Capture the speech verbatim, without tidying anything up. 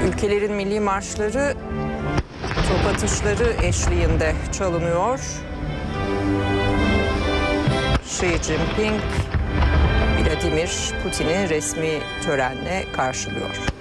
Ülkelerin milli marşları top atışları eşliğinde çalınıyor. Xi Jinping, Vladimir Putin'i resmi törenle karşılıyor.